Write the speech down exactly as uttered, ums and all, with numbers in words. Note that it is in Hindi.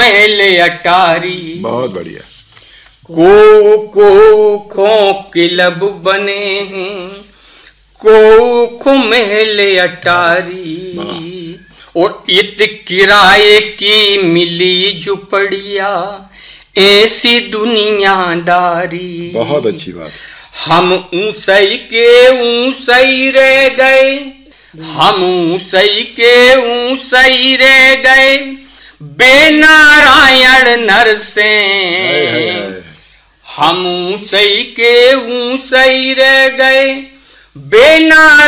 महल अटारी। बहुत बढ़िया। को को खोकिलब बने हैं, को खो महल अटारी। और इत किराए की मिली झुपड़िया, ऐसी दुनियादारी। बहुत अच्छी बात। हम ऊंचाई के ऊंचाई रह गए, हम ऊंचाई के ऊंचाई रह गए, बेनारायण नर से। हम ऊंचाई के ऊंचाई रह गए, बेनारायण